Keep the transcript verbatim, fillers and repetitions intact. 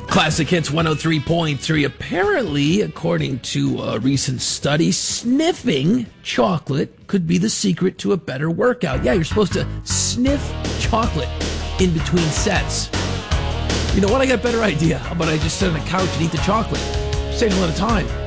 Classic Hits one oh three point three. Apparently, according to a recent study, sniffing chocolate could be the secret to a better workout. Yeah, you're supposed to sniff chocolate in between sets. You know what? I got a better idea. How about I just sit on the couch and eat the chocolate? Save a lot of time.